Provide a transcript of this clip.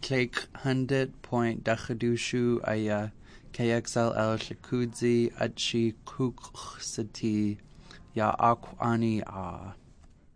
Cake 100.Dachadushu Aya KXLL Shakudzi Achi Kuksati Ya Akwani Ah.